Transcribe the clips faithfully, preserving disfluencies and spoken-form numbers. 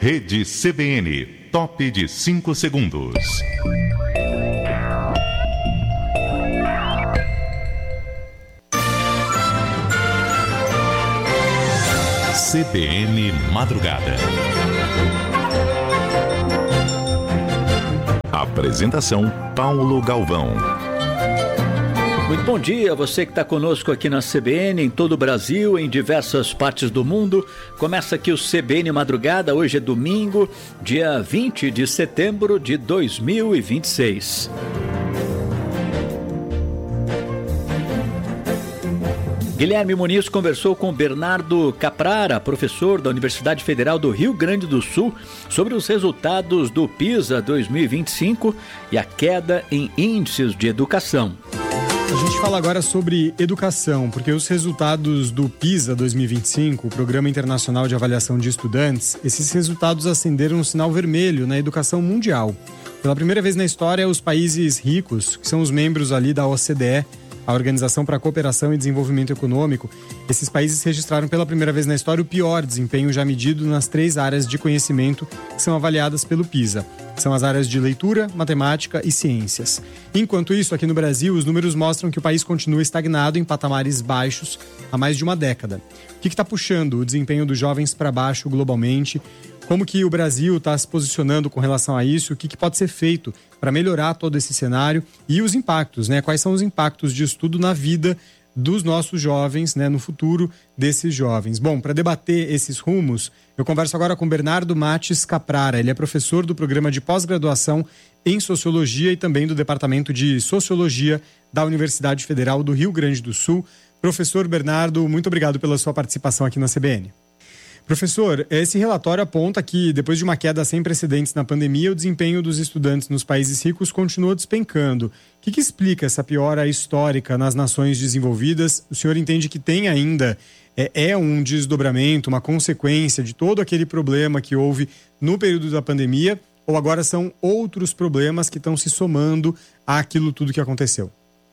Rede C B N, top de cinco segundos. C B N Madrugada. Apresentação Paulo Galvão. Muito bom dia, você que está conosco aqui na C B N, em todo o Brasil, em diversas partes do mundo. Começa aqui o C B N Madrugada, hoje é domingo, dia vinte de setembro de dois mil e vinte e seis. Guilherme Muniz conversou com Bernardo Caprara, professor da Universidade Federal do Rio Grande do Sul, sobre os resultados do PISA dois mil e vinte e cinco e a queda em índices de educação. A gente fala agora sobre educação, porque os resultados do PISA dois mil e vinte e cinco, o Programa Internacional de Avaliação de Estudantes, esses resultados acenderam um sinal vermelho na educação mundial. Pela primeira vez na história, os países ricos, que são os membros ali da O C D E, a Organização para a Cooperação e Desenvolvimento Econômico, esses países registraram pela primeira vez na história o pior desempenho já medido nas três áreas de conhecimento que são avaliadas pelo PISA. São as áreas de leitura, matemática e ciências. Enquanto isso, aqui no Brasil, os números mostram que o país continua estagnado em patamares baixos há mais de uma década. O que está puxando o desempenho dos jovens para baixo globalmente? Como que o Brasil está se posicionando com relação a isso? O que, que pode ser feito para melhorar todo esse cenário? E os impactos, né? Quais são os impactos disso tudo na vida dos nossos jovens, né? No futuro desses jovens. Bom, para debater esses rumos, eu converso agora com Bernardo Mates Caprara. Ele é professor do programa de pós-graduação em Sociologia e também do Departamento de Sociologia da Universidade Federal do Rio Grande do Sul. Professor Bernardo, muito obrigado pela sua participação aqui na C B N. Professor, esse relatório aponta que, depois de uma queda sem precedentes na pandemia, o desempenho dos estudantes nos países ricos continua despencando. O que, que explica essa piora histórica nas nações desenvolvidas? O senhor entende que tem ainda, é, é um desdobramento, uma consequência de todo aquele problema que houve no período da pandemia, ou agora são outros problemas que estão se somando àquilo tudo que aconteceu?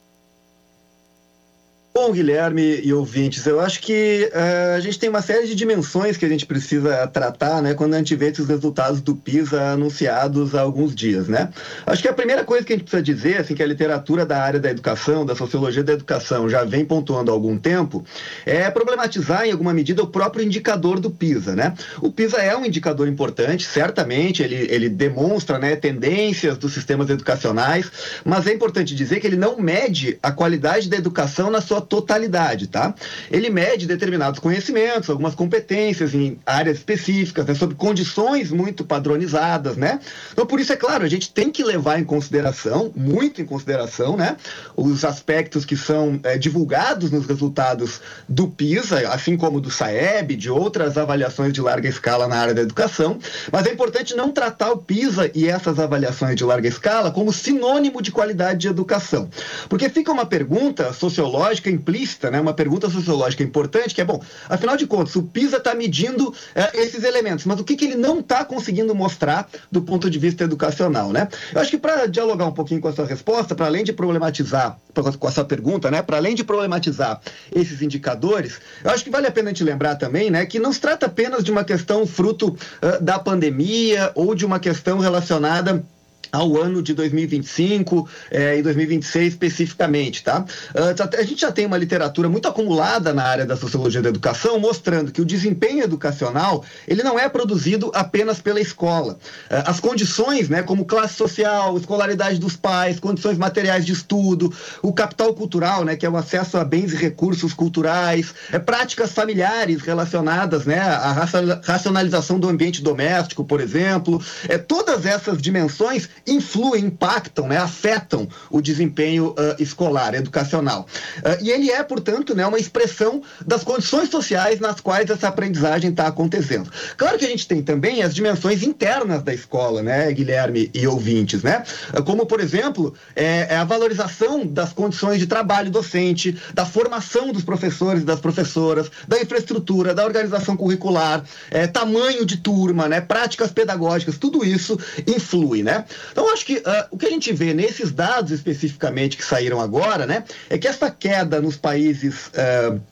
Bom, Guilherme e ouvintes, eu acho que uh, a gente tem uma série de dimensões que a gente precisa tratar, né, quando a gente vê esses resultados do PISA anunciados há alguns dias, né? Acho que a primeira coisa que a gente precisa dizer, assim, que a literatura da área da educação, da sociologia da educação, já vem pontuando há algum tempo, é problematizar em alguma medida o próprio indicador do PISA, né? O PISA é um indicador importante, certamente, ele, ele demonstra, né, tendências dos sistemas educacionais, mas é importante dizer que ele não mede a qualidade da educação na sua totalidade, tá? Ele mede determinados conhecimentos, algumas competências em áreas específicas, né, sobre condições muito padronizadas, né? Então, por isso, é claro, a gente tem que levar em consideração, muito em consideração, né, os aspectos que são é, divulgados nos resultados do PISA, assim como do SAEB, de outras avaliações de larga escala na área da educação, mas é importante não tratar o PISA e essas avaliações de larga escala como sinônimo de qualidade de educação. Porque fica uma pergunta sociológica implícita, né, uma pergunta sociológica importante, que é, bom, afinal de contas, o PISA está medindo é, esses elementos, mas o que, que ele não está conseguindo mostrar do ponto de vista educacional, né? Eu acho que para dialogar um pouquinho com a sua resposta, para além de problematizar, com a sua pergunta, né, para além de problematizar esses indicadores, eu acho que vale a pena a gente lembrar também, né, que não se trata apenas de uma questão fruto uh, da pandemia ou de uma questão relacionada ao ano de dois mil e vinte e cinco eh, e dois mil e vinte e seis especificamente, tá? Uh, a gente já tem uma literatura muito acumulada na área da sociologia da educação, mostrando que o desempenho educacional, ele não é produzido apenas pela escola. Uh, as condições, né, como classe social, escolaridade dos pais, condições materiais de estudo, o capital cultural, né, que é o acesso a bens e recursos culturais, é, práticas familiares relacionadas, né, à racionalização do ambiente doméstico, por exemplo, é, todas essas dimensões influem, impactam, né, afetam o desempenho uh, escolar, educacional. Uh, e ele é, portanto, né, uma expressão das condições sociais nas quais essa aprendizagem está acontecendo. Claro que a gente tem também as dimensões internas da escola, né, Guilherme e ouvintes, né? Uh, como, por exemplo, é, é a valorização das condições de trabalho docente, da formação dos professores e das professoras, da infraestrutura, da organização curricular, é, tamanho de turma, né, práticas pedagógicas, tudo isso influi, né? Então, acho que uh, o que a gente vê nesses dados especificamente que saíram agora, né, é que essa queda nos países uh,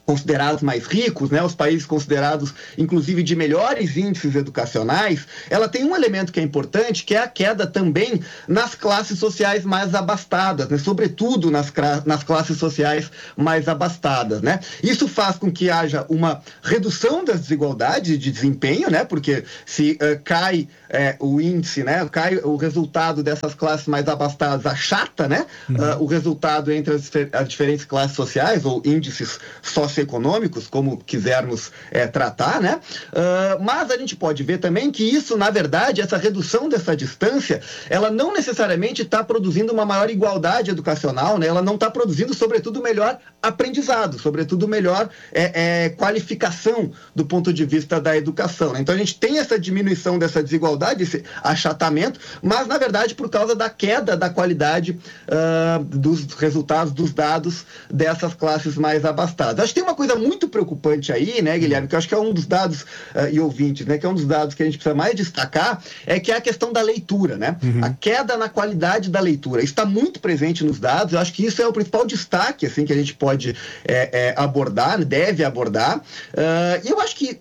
considerados mais ricos, né, os países considerados, inclusive, de melhores índices educacionais, ela tem um elemento que é importante, que é a queda também nas classes sociais mais abastadas, né, sobretudo nas, nas classes sociais mais abastadas, né. Isso faz com que haja uma redução das desigualdades de desempenho, né, porque se uh, cai uh, o índice, né, cai o resultado dessas classes mais abastadas, achata, né, uhum. uh, o resultado entre as, as diferentes classes sociais, ou índices socioeconômicos, econômicos, como quisermos é, tratar, né? Uh, mas a gente pode ver também que isso, na verdade, essa redução dessa distância, ela não necessariamente está produzindo uma maior igualdade educacional, né? Ela não está produzindo, sobretudo, melhor aprendizado, sobretudo, melhor é, é, qualificação do ponto de vista da educação, né? Então, a gente tem essa diminuição dessa desigualdade, esse achatamento, mas, na verdade, por causa da queda da qualidade uh, dos resultados, dos dados dessas classes mais abastadas. Acho que tem uma coisa muito preocupante aí, né, Guilherme, que eu acho que é um dos dados, uh, e ouvintes, né, que é um dos dados que a gente precisa mais destacar, é que é a questão da leitura, né? Uhum. A queda na qualidade da leitura. Isso está muito presente nos dados, eu acho que isso é o principal destaque, assim, que a gente pode é, é, abordar, deve abordar, uh, e eu acho que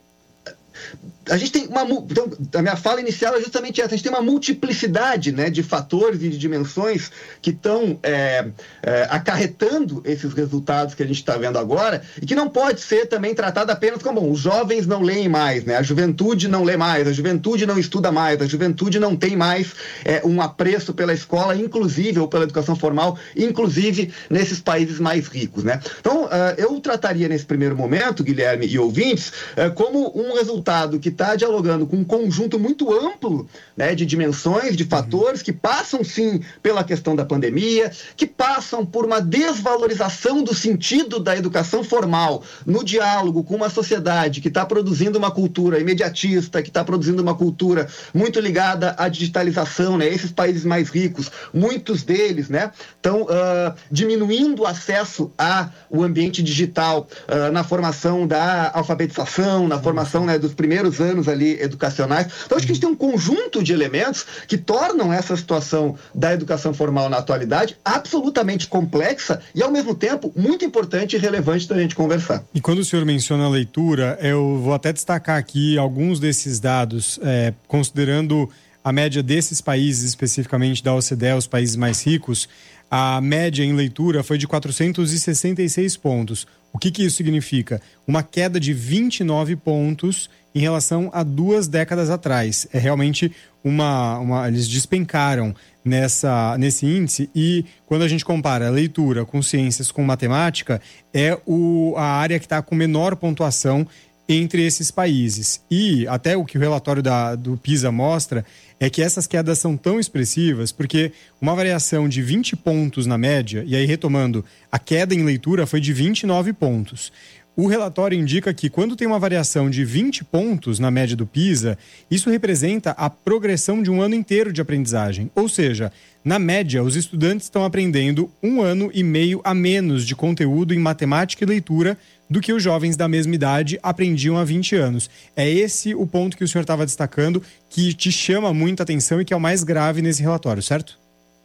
a gente tem uma... Então, a minha fala inicial é justamente essa. A gente tem uma multiplicidade, né, de fatores e de dimensões que estão é, é, acarretando esses resultados que a gente está vendo agora e que não pode ser também tratado apenas como, bom, os jovens não leem mais, né, a juventude não lê mais, a juventude não estuda mais, a juventude não tem mais é, um apreço pela escola, inclusive, ou pela educação formal, inclusive nesses países mais ricos, né. Então, uh, eu trataria nesse primeiro momento, Guilherme e ouvintes, uh, como um resultado que está dialogando com um conjunto muito amplo, né, de dimensões, de fatores, que passam, sim, pela questão da pandemia, que passam por uma desvalorização do sentido da educação formal no diálogo com uma sociedade que está produzindo uma cultura imediatista, que está produzindo uma cultura muito ligada à digitalização, né? Esses países mais ricos, muitos deles, né, estão uh, diminuindo o acesso ao ambiente digital uh, na formação da alfabetização, na formação, né, dos primeiros anos ali educacionais. Então, acho que a gente tem um conjunto de elementos que tornam essa situação da educação formal na atualidade absolutamente complexa e, ao mesmo tempo, muito importante e relevante da gente conversar. E quando o senhor menciona a leitura, eu vou até destacar aqui alguns desses dados, é, considerando a média desses países, especificamente da O C D E, os países mais ricos. A média em leitura foi de quatrocentos e sessenta e seis pontos. O que que isso significa? Uma queda de vinte e nove pontos em relação a duas décadas atrás. É realmente uma... uma eles despencaram nessa, nesse índice e quando a gente compara leitura com ciências com matemática, é o, a área que está com menor pontuação entre esses países. E até o que o relatório da, do PISA mostra é que essas quedas são tão expressivas porque uma variação de vinte pontos na média, e aí retomando, a queda em leitura foi de vinte e nove pontos. O relatório indica que quando tem uma variação de vinte pontos na média do PISA, isso representa a progressão de um ano inteiro de aprendizagem. Ou seja, na média, os estudantes estão aprendendo um ano e meio a menos de conteúdo em matemática e leitura do que os jovens da mesma idade aprendiam há vinte anos. É esse o ponto que o senhor estava destacando, que te chama muita atenção e que é o mais grave nesse relatório, certo?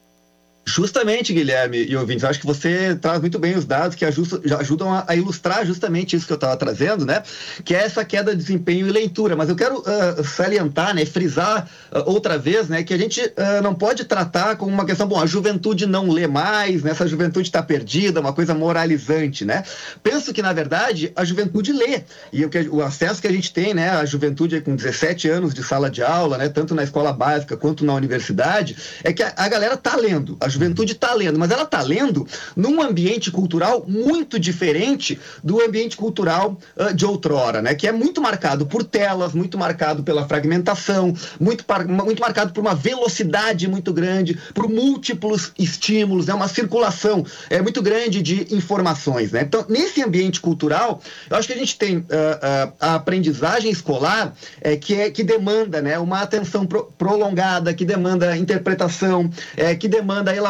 Justamente, Guilherme e ouvintes, acho que você traz muito bem os dados que ajudam a, a ilustrar justamente isso que eu estava trazendo, né? Que é essa queda de desempenho e leitura. Mas eu quero uh, salientar, né? Frisar uh, outra vez, né? Que a gente uh, não pode tratar como uma questão, bom, a juventude não lê mais, né? Essa juventude está perdida, uma coisa moralizante, né? Penso que, na verdade, a juventude lê. E o, que, o acesso que a gente tem, né? A juventude com dezessete anos de sala de aula, né? Tanto na escola básica quanto na universidade, é que a, a galera está lendo. A juventude está lendo, mas ela está lendo num ambiente cultural muito diferente do ambiente cultural uh, de outrora, né? Que é muito marcado por telas, muito marcado pela fragmentação, muito, par, muito marcado por uma velocidade muito grande, por múltiplos estímulos, é né? Uma circulação é, muito grande de informações, né? Então, nesse ambiente cultural, eu acho que a gente tem uh, uh, a aprendizagem escolar é, que, é, que demanda, né, uma atenção pro, prolongada, que demanda interpretação, é, que demanda elaboração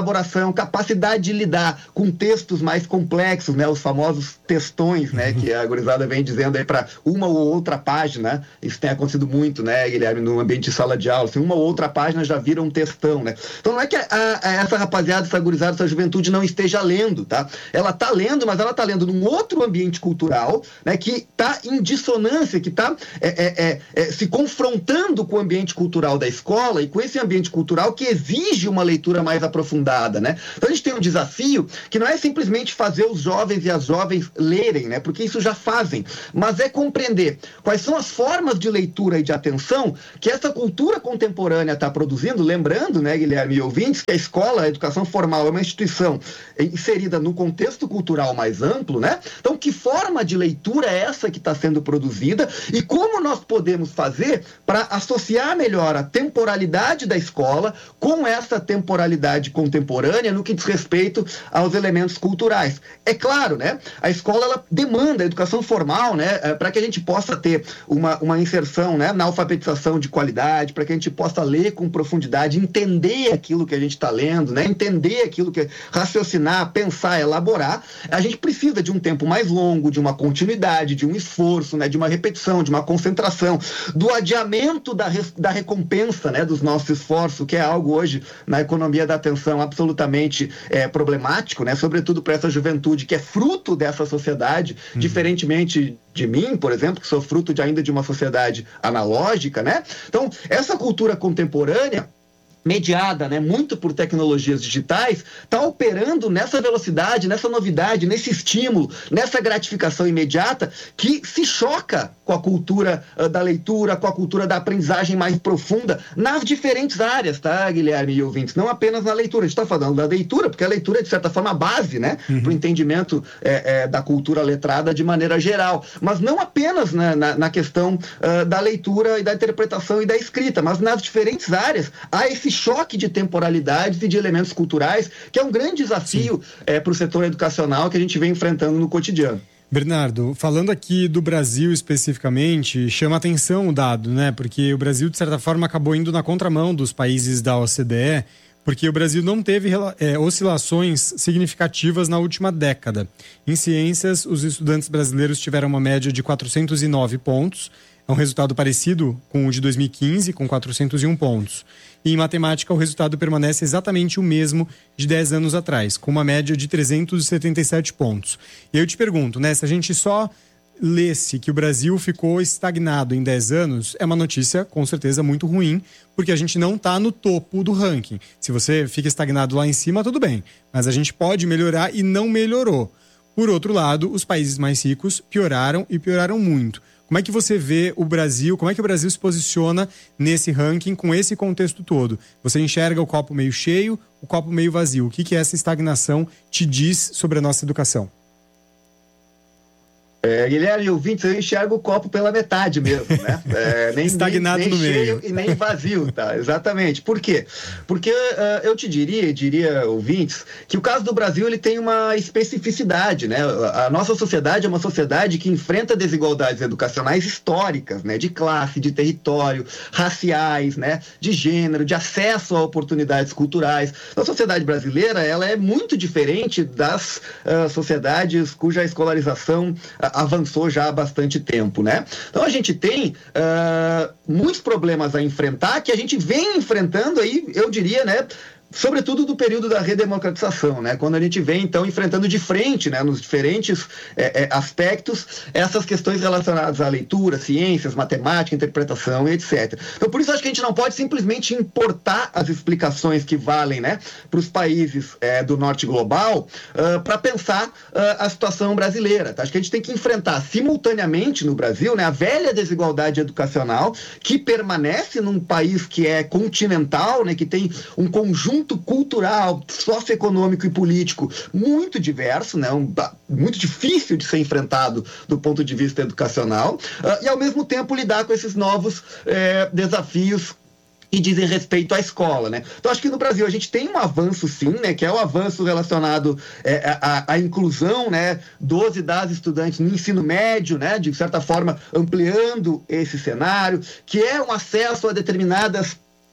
elaboração, capacidade de lidar com textos mais complexos, né? Os famosos textões, né? Que a gurizada vem dizendo aí para uma ou outra página. Isso tem acontecido muito, né, Guilherme, no ambiente de sala de aula. Assim, uma ou outra página já vira um textão, né? Então não é que a, a, essa rapaziada, essa gurizada, essa juventude não esteja lendo, tá? Ela tá lendo, mas ela tá lendo num outro ambiente cultural, né? Que tá em dissonância, que tá é, é, é, é, se confrontando com o ambiente cultural da escola e com esse ambiente cultural que exige uma leitura mais aprofundada, né? Então a gente tem um desafio que não é simplesmente fazer os jovens e as jovens lerem, né? Porque isso já fazem, mas é compreender quais são as formas de leitura e de atenção que essa cultura contemporânea está produzindo, lembrando, né, Guilherme e ouvintes, que a escola, a educação formal é uma instituição inserida no contexto cultural mais amplo, né? Então, que forma de leitura é essa que está sendo produzida e como nós podemos fazer para associar melhor a temporalidade da escola com essa temporalidade contemporânea no que diz respeito aos elementos culturais. É claro, né? A escola, ela demanda a educação formal, né? Para que a gente possa ter uma, uma inserção, né, na alfabetização de qualidade, para que a gente possa ler com profundidade, entender aquilo que a gente está lendo, né? Entender aquilo que... raciocinar, pensar, elaborar. A gente precisa de um tempo mais longo, de uma continuidade, de um esforço, né, de uma repetição, de uma concentração, do adiamento da, res, da recompensa, né, dos nossos esforços, que é algo hoje na economia da atenção absolutamente é, problemático, né, sobretudo para essa juventude que é fruto dessa sociedade, uhum. diferentemente de mim, por exemplo, que sou fruto de, ainda de uma sociedade analógica, né? Então, essa cultura contemporânea, mediada, né, muito por tecnologias digitais, está operando nessa velocidade, nessa novidade, nesse estímulo, nessa gratificação imediata que se choca com a cultura uh, da leitura, com a cultura da aprendizagem mais profunda nas diferentes áreas, tá, Guilherme e ouvintes? Não apenas na leitura. A gente está falando da leitura, porque a leitura é, de certa forma, a base, né, uhum. para o entendimento é, é, da cultura letrada de maneira geral. Mas não apenas na, na, na questão uh, da leitura e da interpretação e da escrita, mas nas diferentes áreas há esse choque de temporalidades e de elementos culturais, que é um grande desafio é, para o setor educacional que a gente vem enfrentando no cotidiano. Bernardo, falando aqui do Brasil especificamente, chama atenção o dado, né? Porque o Brasil, de certa forma, acabou indo na contramão dos países da O C D E, porque o Brasil não teve é, oscilações significativas na última década. Em ciências, os estudantes brasileiros tiveram uma média de quatrocentos e nove pontos, é um resultado parecido com o de dois mil e quinze, com quatrocentos e um pontos. E em matemática, o resultado permanece exatamente o mesmo de dez anos atrás, com uma média de trezentos e setenta e sete pontos. E eu te pergunto, né, se a gente só lesse que o Brasil ficou estagnado em dez anos, é uma notícia, com certeza, muito ruim, porque a gente não está no topo do ranking. Se você fica estagnado lá em cima, tudo bem, mas a gente pode melhorar e não melhorou. Por outro lado, os países mais ricos pioraram e pioraram muito. Como é que você vê o Brasil, como é que o Brasil se posiciona nesse ranking com esse contexto todo? Você enxerga o copo meio cheio, o copo meio vazio? O que que essa estagnação te diz sobre a nossa educação? É, Guilherme, ouvintes, eu enxergo o copo pela metade mesmo, né? É, nem, Estagnado nem, nem no cheio meio. E nem vazio, tá? Exatamente. Por quê? Porque uh, eu te diria, diria, ouvintes, que o caso do Brasil, ele tem uma especificidade, né? A nossa sociedade é uma sociedade que enfrenta desigualdades educacionais históricas, né? De classe, de território, raciais, né? De gênero, de acesso a oportunidades culturais. A sociedade brasileira, ela é muito diferente das uh, sociedades cuja escolarização uh, avançou já há bastante tempo, né? Então a gente tem uh, muitos problemas a enfrentar que a gente vem enfrentando aí, eu diria, né? Sobretudo do período da redemocratização, né? Quando a gente vem, então, enfrentando de frente, né, nos diferentes é, é, aspectos, essas questões relacionadas à leitura, ciências, matemática, interpretação e etcétera. Então, por isso, acho que a gente não pode simplesmente importar as explicações que valem, né, para os países é, do norte global uh, para pensar uh, a situação brasileira. Tá? Acho que a gente tem que enfrentar simultaneamente no Brasil, né, a velha desigualdade educacional que permanece num país que é continental, né, que tem um conjunto cultural, socioeconômico e político muito diverso, né? um, muito difícil de ser enfrentado do ponto de vista educacional, uh, e ao mesmo tempo lidar com esses novos eh, desafios que dizem respeito à escola, né? Então, acho que no Brasil a gente tem um avanço, sim, né? Que é o avanço relacionado é, à, à inclusão, né? Dos e das estudantes no ensino médio, né? De certa forma, ampliando esse cenário, que é um acesso a determinadas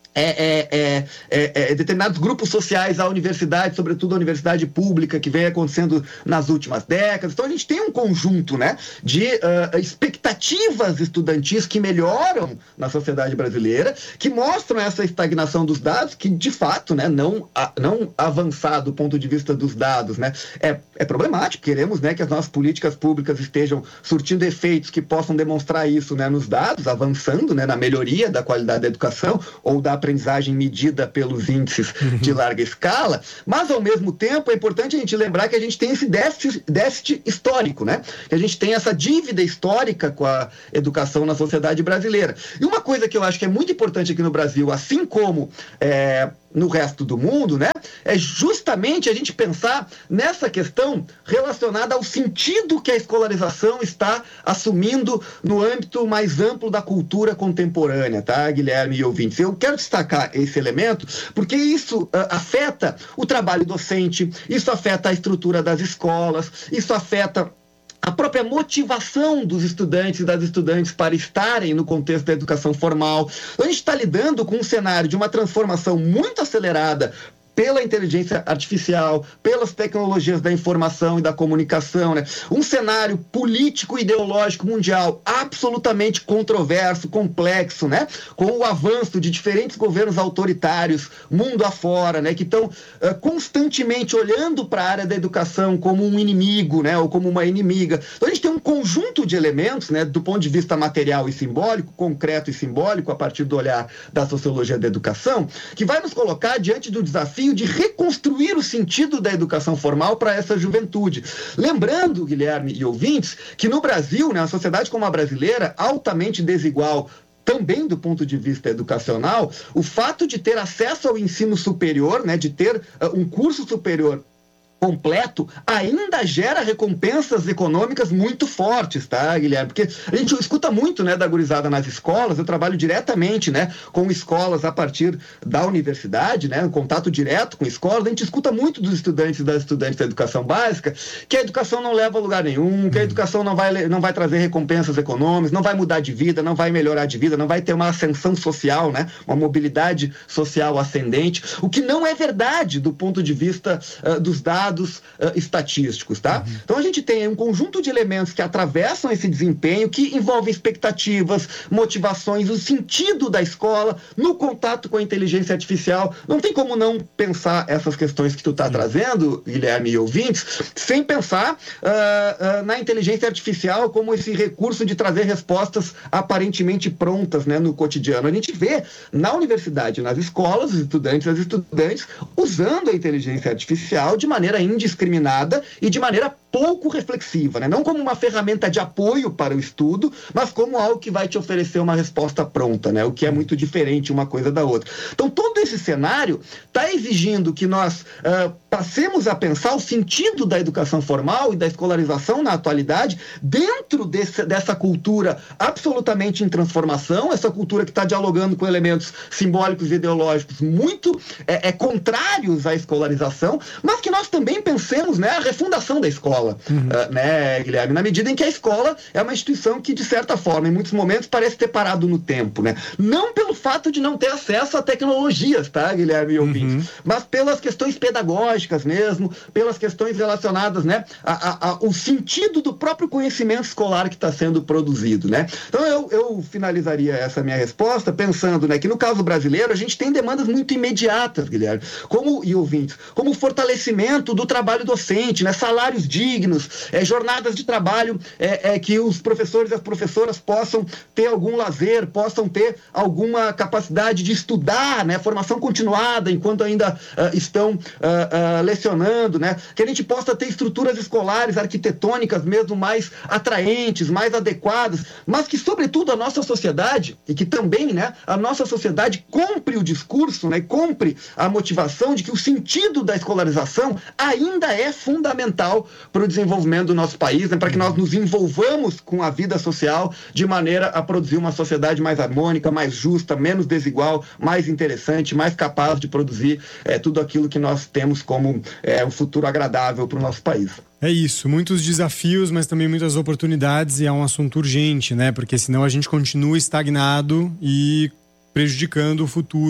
É, é, é, é, é, determinados grupos sociais, a universidade, sobretudo a universidade pública, que vem acontecendo nas últimas décadas. Então a gente tem um conjunto, né, de uh, expectativas estudantis que melhoram na sociedade brasileira, que mostram essa estagnação dos dados, que de fato, né, não, a, não avançar do ponto de vista dos dados, né, é, é problemático. Queremos, né, que as nossas políticas públicas estejam surtindo efeitos que possam demonstrar isso, né, nos dados, avançando, né, na melhoria da qualidade da educação ou da aprendizagem medida pelos índices de larga escala, mas ao mesmo tempo é importante a gente lembrar que a gente tem esse déficit, déficit histórico, né? Que a gente tem essa dívida histórica com a educação na sociedade brasileira. E uma coisa que eu acho que é muito importante aqui no Brasil, assim como é, no resto do mundo, né, é justamente a gente pensar nessa questão relacionada ao sentido que a escolarização está assumindo no âmbito mais amplo da cultura contemporânea, tá, Guilherme e ouvintes? Eu quero destacar esse elemento porque isso uh, afeta o trabalho docente, isso afeta a estrutura das escolas, isso afeta a própria motivação dos estudantes e das estudantes para estarem no contexto da educação formal. Então, a gente está lidando com um cenário de uma transformação muito acelerada pela inteligência artificial, pelas tecnologias da informação e da comunicação, né? Um cenário político e ideológico mundial absolutamente controverso, complexo, né? Com o avanço de diferentes governos autoritários mundo afora, né? Que estão uh, constantemente olhando para a área da educação como um inimigo, né? Ou como uma inimiga. Então a gente tem um conjunto de elementos, né? Do ponto de vista material e simbólico, concreto e simbólico, a partir do olhar da sociologia da educação, que vai nos colocar diante do desafio de reconstruir o sentido da educação formal para essa juventude. Lembrando, Guilherme e ouvintes, que no Brasil, né, uma sociedade como a brasileira, altamente desigual, também do ponto de vista educacional, o fato de ter acesso ao ensino superior, né, de ter uh, um curso superior completo, ainda gera recompensas econômicas muito fortes, tá, Guilherme? Porque a gente escuta muito, né, da gurizada nas escolas. Eu trabalho diretamente, né, com escolas a partir da universidade, né, em contato direto com escolas. A gente escuta muito dos estudantes e das estudantes da educação básica que a educação não leva a lugar nenhum, que a educação não vai, não vai trazer recompensas econômicas, não vai mudar de vida, não vai melhorar de vida, não vai ter uma ascensão social, né, uma mobilidade social ascendente, o que não é verdade do ponto de vista uh, dos dados dados uh, estatísticos, tá? Uhum. Então a gente tem um conjunto de elementos que atravessam esse desempenho, que envolvem expectativas, motivações, o sentido da escola no contato com a inteligência artificial. Não tem como não pensar essas questões que tu tá uhum. trazendo, Guilherme e ouvintes, sem pensar uh, uh, na inteligência artificial como esse recurso de trazer respostas aparentemente prontas, né, no cotidiano. A gente vê na universidade, nas escolas, os estudantes e as estudantes usando a inteligência artificial de maneira indiscriminada e de maneira pouco reflexiva, né? Não como uma ferramenta de apoio para o estudo, mas como algo que vai te oferecer uma resposta pronta, né? O que é muito diferente uma coisa da outra. Então, todo esse cenário está exigindo que nós uh, passemos a pensar o sentido da educação formal e da escolarização na atualidade dentro desse, dessa cultura absolutamente em transformação, essa cultura que está dialogando com elementos simbólicos e ideológicos muito é, é, contrários à escolarização, mas que nós também pensemos, né, a refundação da escola. Uhum. Uh, né, Guilherme? Na medida em que a escola é uma instituição que, de certa forma, em muitos momentos, parece ter parado no tempo, né? Não pelo fato de não ter acesso a tecnologias, tá, Guilherme e ouvintes? Uhum. Mas pelas questões pedagógicas mesmo, pelas questões relacionadas, né, a, a, a, o sentido do próprio conhecimento escolar que está sendo produzido, né? Então, eu, eu finalizaria essa minha resposta pensando, né, que no caso brasileiro, a gente tem demandas muito imediatas, Guilherme, como, e ouvintes, como o fortalecimento do trabalho docente, né, salários dignos, é, jornadas de trabalho é, é, que os professores e as professoras possam ter algum lazer, possam ter alguma capacidade de estudar, né, formação continuada enquanto ainda uh, estão uh, uh, lecionando, né, que a gente possa ter estruturas escolares, arquitetônicas mesmo mais atraentes, mais adequadas, mas que sobretudo a nossa sociedade, e que também, né, a nossa sociedade compre o discurso, né, compre a motivação de que o sentido da escolarização ainda é fundamental para o desenvolvimento do nosso país, né, para que nós nos envolvamos com a vida social de maneira a produzir uma sociedade mais harmônica, mais justa, menos desigual, mais interessante, mais capaz de produzir é, tudo aquilo que nós temos como é, um futuro agradável para o nosso país. É isso, muitos desafios, mas também muitas oportunidades, e é um assunto urgente, né? Porque senão a gente continua estagnado e prejudicando o futuro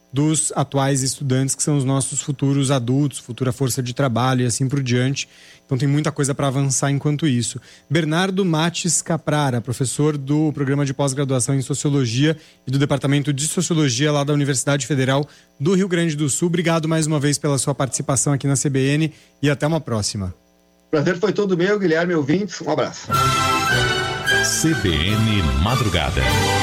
dos atuais estudantes, que são os nossos futuros adultos, futura força de trabalho e assim por diante. Então tem muita coisa para avançar enquanto isso. Bernardo Mates Caprara, professor do programa de pós-graduação em Sociologia e do Departamento de Sociologia lá da Universidade Federal do Rio Grande do Sul. Obrigado mais uma vez pela sua participação aqui na C B N e até uma próxima. Prazer foi todo meu, Guilherme, ouvintes. Um abraço. C B N Madrugada.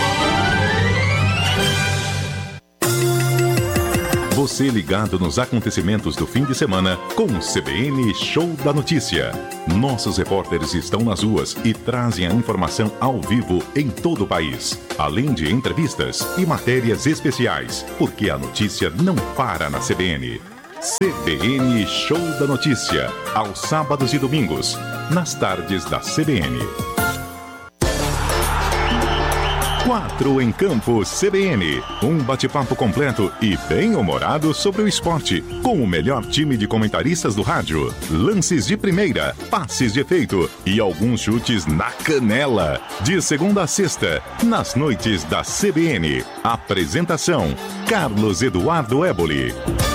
Você ligado nos acontecimentos do fim de semana com o C B N Show da Notícia. Nossos repórteres estão nas ruas e trazem a informação ao vivo em todo o país, além de entrevistas e matérias especiais, porque a notícia não para na C B N. C B N Show da Notícia, aos sábados e domingos, nas tardes da C B N. Quatro em Campo C B N. Um bate-papo completo e bem-humorado sobre o esporte, com o melhor time de comentaristas do rádio. Lances de primeira, passes de efeito e alguns chutes na canela. De segunda a sexta, nas noites da C B N. Apresentação: Carlos Eduardo Éboli.